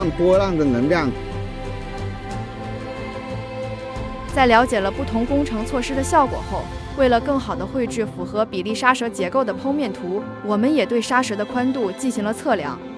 波浪的能量。 在了解了不同工程措施的效果后，为了更好地绘制符合比例沙蛇结构的剖面图，我们也对沙蛇的宽度进行了测量。